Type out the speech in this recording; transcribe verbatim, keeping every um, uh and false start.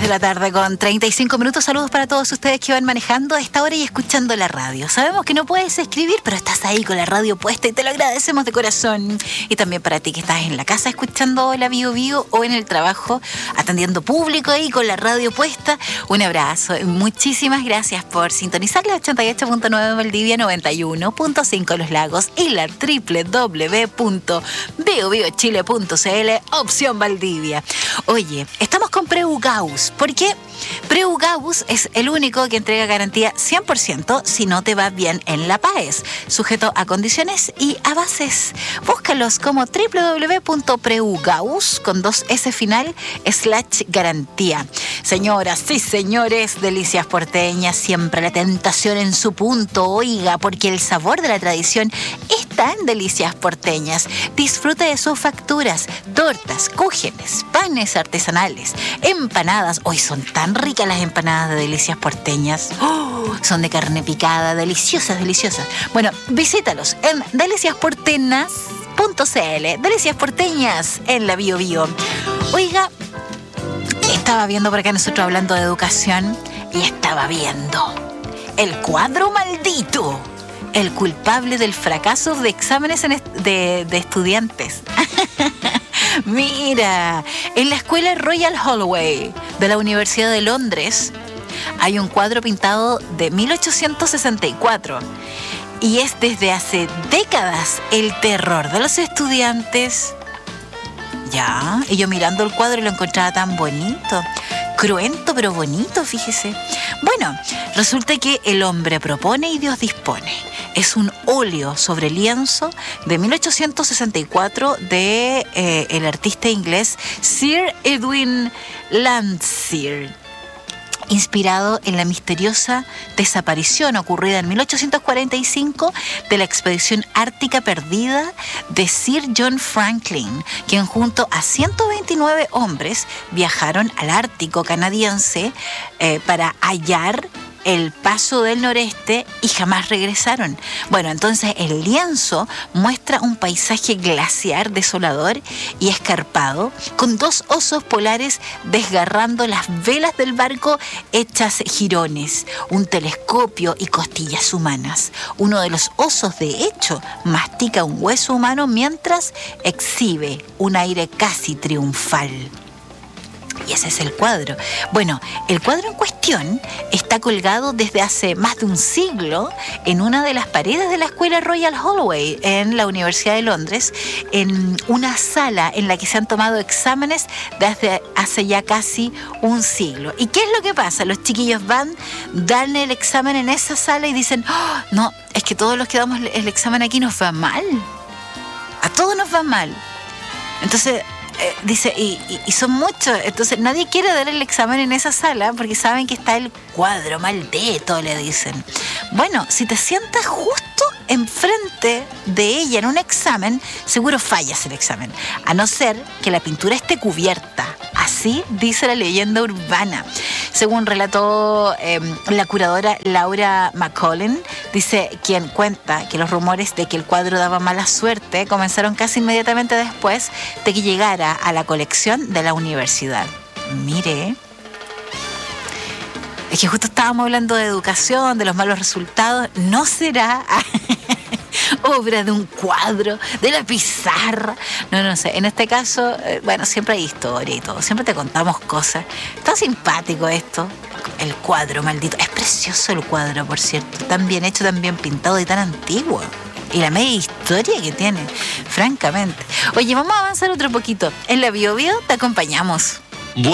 de la tarde con treinta y cinco minutos. Saludos para todos ustedes que van manejando a esta hora y escuchando la radio. Sabemos que no puedes escribir, pero estás ahí con la radio puesta y te lo agradecemos de corazón. Y también para ti que estás en la casa escuchando la Bio Bio o en el trabajo atendiendo público ahí con la radio puesta. Un abrazo. Muchísimas gracias por sintonizar la ochenta y ocho punto nueve Valdivia, noventa y uno punto cinco Los Lagos y la doble u doble u doble u punto bio bio chile punto c l, opción Valdivia. Oye, estamos con Preugaus, porque Preugaus es el único que entrega garantía cien por ciento si no te va bien en la PAES, sujeto a condiciones y a bases. Búscalos como doble u doble u doble u punto preugaus con dos S final slash garantía. Señoras y señores, delicias porteñas, siempre la tentación en su punto, oiga, porque el sabor de la tradición está en Delicias Porteñas. Disfrute de sus facturas, tortas, cúgenes, panes artesanales, empanadas. Hoy son tan ricas las empanadas de Delicias Porteñas. Oh, son de carne picada, deliciosas, deliciosas. Bueno, visítalos en delicias porteñas punto c l. Delicias Porteñas en la Bio Bio. Oiga, estaba viendo por acá nosotros hablando de educación y estaba viendo el cuadro maldito. El culpable del fracaso de exámenes en est- de, de estudiantes. Mira, en la escuela Royal Holloway de la Universidad de Londres hay un cuadro pintado de mil ochocientos sesenta y cuatro y es desde hace décadas el terror de los estudiantes. Ya, y yo mirando el cuadro lo encontraba tan bonito. Cruento pero bonito, fíjese. Bueno, resulta que el hombre propone y Dios dispone. Es un óleo sobre lienzo de mil ochocientos sesenta y cuatro de eh, el artista inglés Sir Edwin Landseer, inspirado en la misteriosa desaparición ocurrida en mil ochocientos cuarenta y cinco de la expedición ártica perdida de Sir John Franklin, quien junto a ciento veintinueve hombres viajaron al Ártico canadiense eh, para hallar el paso del noreste y jamás regresaron. Bueno, entonces el lienzo muestra un paisaje glaciar desolador y escarpado, con dos osos polares desgarrando las velas del barco hechas jirones, un telescopio y costillas humanas. Uno de los osos, de hecho, mastica un hueso humano mientras exhibe un aire casi triunfal. Y ese es el cuadro. Bueno, el cuadro en cuestión está colgado desde hace más de un siglo en una de las paredes de la escuela Royal Holloway en la Universidad de Londres, en una sala en la que se han tomado exámenes desde hace ya casi un siglo. ¿Y qué es lo que pasa? Los chiquillos van, dan el examen en esa sala y dicen, oh, no, es que todos los que damos el examen aquí nos va mal. A todos nos va mal. Entonces... Eh, dice, y, y, y son muchos, entonces nadie quiere dar el examen en esa sala porque saben que está el cuadro maldito, le dicen. Bueno, si te sientas justo enfrente de ella en un examen, seguro fallas el examen, a no ser que la pintura esté cubierta. Así dice la leyenda urbana. Según relató eh, la curadora Laura McCollin, dice quien cuenta que los rumores de que el cuadro daba mala suerte comenzaron casi inmediatamente después de que llegara a la colección de la universidad. Mire, es que justo estábamos hablando de educación, de los malos resultados. ¿No será obra de un cuadro, de la pizarra? No, no sé. En este caso, eh, bueno, siempre hay historia y todo. Siempre te contamos cosas. Está simpático esto. El cuadro maldito. Es precioso el cuadro, por cierto. Tan bien hecho, tan bien pintado y tan antiguo. Y la media historia que tiene, francamente. Oye, vamos a avanzar otro poquito. En la Bio Bio te acompañamos.